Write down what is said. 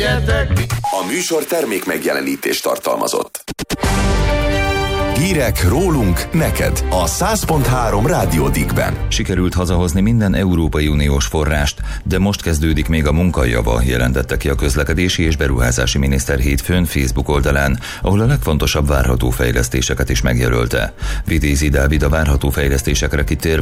A műsor termék megjelenítést tartalmazott. Hírek rólunk neked a 100.3 Rádió Dickben. Sikerült hazahozni minden Európai Uniós forrást, de most kezdődik még a munkajava, jelentette ki a közlekedési és beruházási miniszter hétfőn Facebook oldalán, ahol a legfontosabb várható fejlesztéseket is megjelölte. Vitézi Dávid a várható fejlesztésekre kitérve